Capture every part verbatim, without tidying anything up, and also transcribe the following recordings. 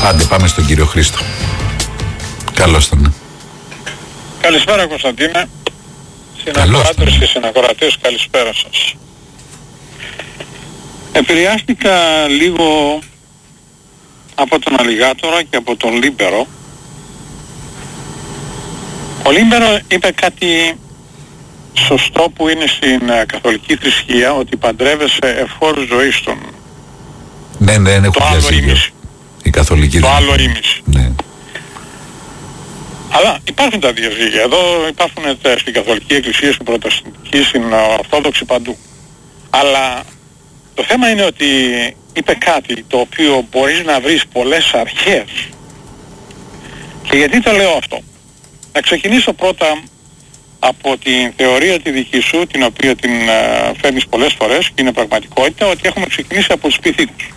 Άντε πάμε στον κύριο Χρήστο. Καλώς τον. Καλησπέρα Κωνσταντίνε. Συνακροάτες και συνακροατές, καλησπέρα σας. Επηρεάστηκα λίγο από τον Αλιγάτορα και από τον Λίμπερο. Ο Λίμπερο είπε κάτι σωστό που είναι στην καθολική θρησκεία, ότι παντρεύεσαι εφόρους ζωής των. Ναι, ναι, ναι, το άλλο ήμιση. Η καθολική το άλλο ήμιση. Ναι. Αλλά υπάρχουν τα διαζύγια. Εδώ υπάρχουν στην καθολική εκκλησία, στην προτεσταντική, στην ορθόδοξη, παντού. Αλλά το θέμα είναι ότι είπε κάτι το οποίο μπορείς να βρεις πολλές αρχές. Και γιατί το λέω αυτό? Να ξεκινήσω πρώτα από την θεωρία τη δική σου, την οποία την uh, φέρνεις πολλές φορές και είναι πραγματικότητα, ότι έχουμε ξεκινήσει από τους πυθίκους.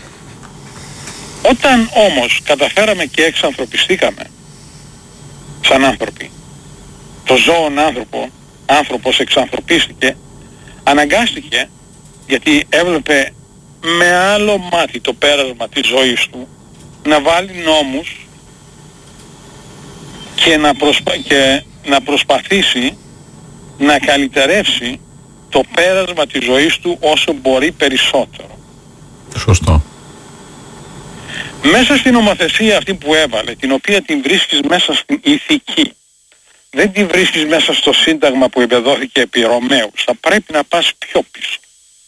Όταν όμως καταφέραμε και εξανθρωπιστήκαμε σαν άνθρωποι, το ζώον άνθρωπο, άνθρωπος εξανθρωπίστηκε, αναγκάστηκε, γιατί έβλεπε με άλλο μάτι το πέρασμα της ζωής του, να βάλει νόμους και να, προσπα... και να προσπαθήσει να καλυτερεύσει το πέρασμα της ζωής του όσο μπορεί περισσότερο. Σωστό. Μέσα στην νομοθεσία αυτή που έβαλε, την οποία την βρίσκεις μέσα στην ηθική, δεν την βρίσκεις μέσα στο σύνταγμα που εμπεδόθηκε επί Ρωμαίους, θα πρέπει να πας πιο πίσω.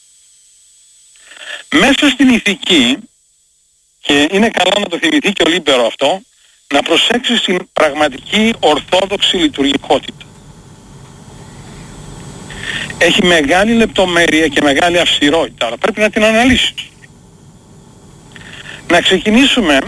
Μέσα στην ηθική, και είναι καλό να το θυμηθεί και ο Λίμπερο αυτό, να προσέξεις την πραγματική ορθόδοξη λειτουργικότητα. Έχει μεγάλη λεπτομέρεια και μεγάλη αυστηρότητα, αλλά πρέπει να την αναλύσεις. Να ξεκινήσουμε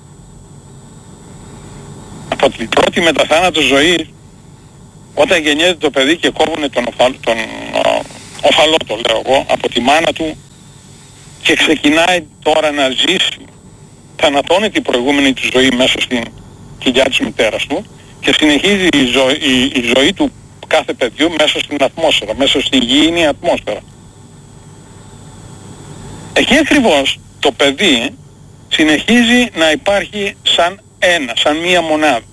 από την πρώτη μεταθάνατο ζωή, όταν γεννιέται το παιδί και κόβουνε τον, οφαλ, τον ο, οφαλό, το λέω εγώ, από τη μάνα του και ξεκινάει τώρα να ζήσει, θανατώνει την προηγούμενη του ζωή μέσα στην κοιλιά της μητέρας του και συνεχίζει η, ζω, η, η ζωή του κάθε παιδιού μέσα στην ατμόσφαιρα, μέσα στην γήινη ατμόσφαιρα. Εκεί ακριβώς το παιδί συνεχίζει να υπάρχει σαν ένα, σαν μία μονάδα.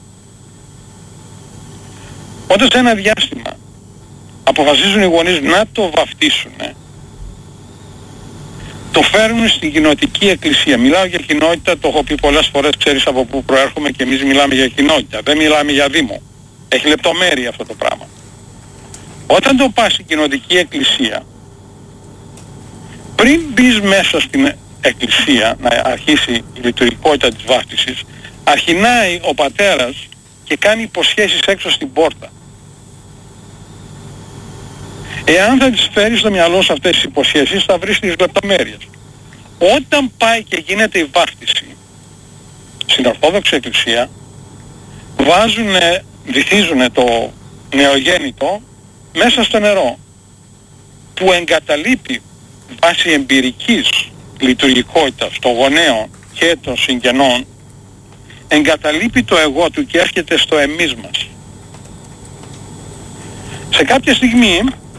Όταν σε ένα διάστημα αποφασίζουν οι γονείς να το βαφτίσουν, το φέρνουν στην κοινοτική εκκλησία. Μιλάω για κοινότητα, το έχω πει πολλές φορές, ξέρεις από πού προέρχομαι, και εμείς μιλάμε για κοινότητα, δεν μιλάμε για δήμο. Έχει λεπτομέρεια αυτό το πράγμα. Όταν το πας στην κοινοτική εκκλησία, πριν μπεις μέσα στην εκκλησία να αρχίσει η λειτουργικότητα της βάφτισης, αρχινάει ο πατέρας και κάνει υποσχέσεις έξω στην πόρτα. Εάν θα τις φέρεις στο μυαλό σου αυτές τις υποσχέσεις, θα βρεις τις λεπτομέρειες. Όταν πάει και γίνεται η βάφτιση στην Ορθόδοξη Εκκλησία, βάζουνε, βυθίζουνε το νεογέννητο μέσα στο νερό, που εγκαταλείπει βάσει εμπειρικής λειτουργικότητας των γονέων και των συγγενών, εγκαταλείπει το εγώ του και έρχεται στο εμείς μας. Σε κάποια στιγμή,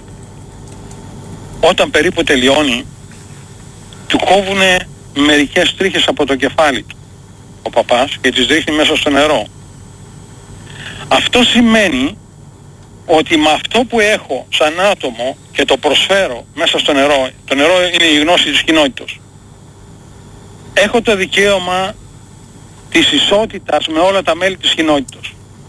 όταν περίπου τελειώνει, του κόβουνε μερικές τρίχες από το κεφάλι του ο παπάς και τις ρίχνει μέσα στο νερό. Αυτό σημαίνει ότι με αυτό που έχω σαν άτομο και το προσφέρω μέσα στο νερό, το νερό είναι η γνώση της κοινότητας, έχω το δικαίωμα της ισότητας με όλα τα μέλη της κοινότητας.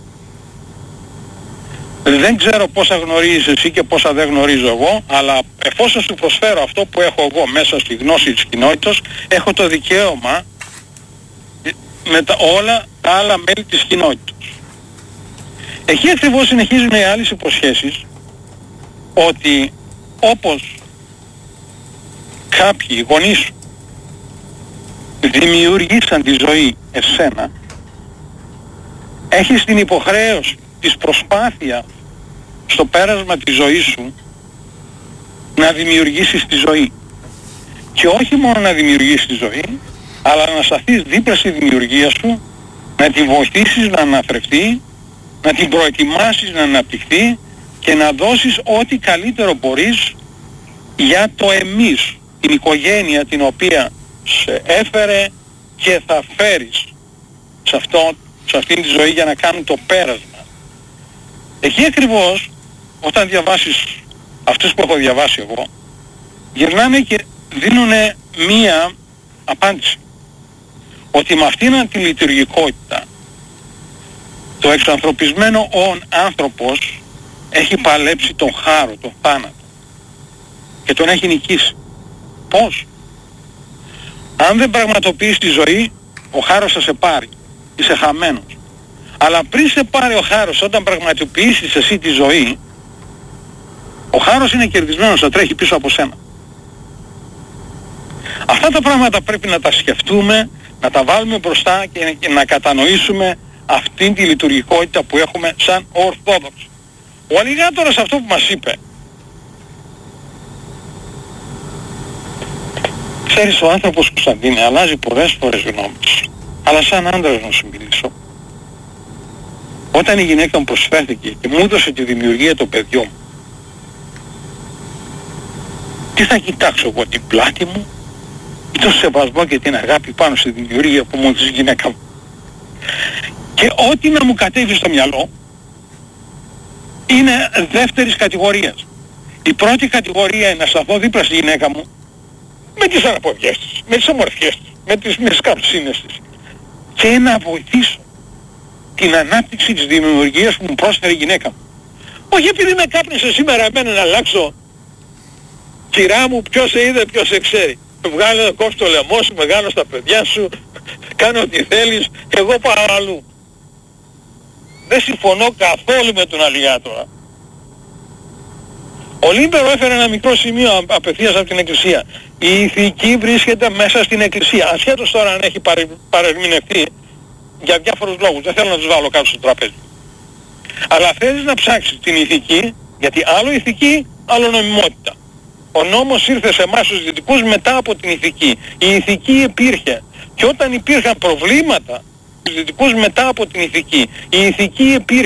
Δεν ξέρω πόσα γνωρίζεις εσύ και πόσα δεν γνωρίζω εγώ, αλλά εφόσον σου προσφέρω αυτό που έχω εγώ μέσα στη γνώση της κοινότητας, έχω το δικαίωμα με τα, όλα τα άλλα μέλη της κοινότητας. Εκεί ακριβώς συνεχίζουν οι άλλες υποσχέσεις, ότι όπως κάποιοι γονείς σου δημιουργήσαν τη ζωή εσένα, έχεις την υποχρέωση της προσπάθειας στο πέρασμα της ζωής σου να δημιουργήσεις τη ζωή. Και όχι μόνο να δημιουργήσεις τη ζωή, αλλά να σταθείς δίπλα στη δημιουργία σου, να την βοηθήσεις να αναθρεφτεί, να την προετοιμάσεις να αναπτυχθεί και να δώσεις ό,τι καλύτερο μπορείς για το εμείς, την οικογένεια την οποία σε έφερε, και θα φέρεις σε, αυτό, σε αυτήν τη ζωή για να κάνουν το πέρασμα. Εκεί ακριβώς, όταν διαβάσεις αυτούς που έχω διαβάσει εγώ, γυρνάνε και δίνουν μία απάντηση. Ότι με αυτήν τη λειτουργικότητα το εξανθρωπισμένο ον άνθρωπος έχει παλέψει τον χάρο, τον θάνατο και τον έχει νικήσει. Πώς? Αν δεν πραγματοποιείς τη ζωή, ο χάρος θα σε πάρει. Είσαι χαμένος. Αλλά πριν σε πάρει ο χάρος, όταν πραγματοποιήσεις εσύ τη ζωή, ο χάρος είναι κερδισμένος, θα τρέχει πίσω από σένα. Αυτά τα πράγματα πρέπει να τα σκεφτούμε, να τα βάλουμε μπροστά και να κατανοήσουμε αυτήν τη λειτουργικότητα που έχουμε σαν Ορθόδοξοι. Ο Αλιγάτορας αυτό που μας είπε, ξέρεις, ο άνθρωπος Κωνσταντίνε αλλάζει πολλές φορές γνώμης, αλλά σαν άντρας να σου μιλήσω, όταν η γυναίκα μου προσφέρθηκε και μου έδωσε τη δημιουργία των παιδιών μου, τι θα κοιτάξω εγώ, την πλάτη μου ή το σεβασμό και την αγάπη πάνω στη δημιουργία που μου έδωσε η γυναίκα μου? Και ό,τι να μου κατέβει στο μυαλό είναι δεύτερης κατηγορίας. Η πρώτη κατηγορία είναι να σταθώ δίπλα στη γυναίκα μου με τις αναποδιές της, με τις ομορφιές της, με τις, με τις καρουσίνες της και να βοηθήσω την ανάπτυξη της δημιουργίας που μου πρόσφερε η γυναίκα μου. Όχι επειδή με κάπνισε σήμερα εμένα να αλλάξω, κυρά μου, ποιος σε είδε, ποιος σε ξέρει. Βγάλε, κόψε το λαιμό σου, μεγάλο στα παιδιά σου, κάνε ό,τι θέλεις, εγώ πάω αλλού. Δεν συμφωνώ καθόλου με τον Αλιγάτορα. Ο Λίμπερο έφερε ένα μικρό σημείο απευθείας από την Εκκλησία. Η ηθική βρίσκεται μέσα στην Εκκλησία. Ασχέτως τώρα αν έχει παρερμηνευτεί για διάφορους λόγους. Δεν θέλω να τους βάλω κάτω στο τραπέζι. Αλλά θέλεις να ψάξεις την ηθική, γιατί άλλο ηθική, άλλο νομιμότητα. Ο νόμος ήρθε σε εμάς τους δυτικούς μετά από την ηθική. Η ηθική υπήρχε. Και όταν υπήρχαν προβλήματα στους δυτικούς μετά από την ηθική, η ηθική υπήρχε.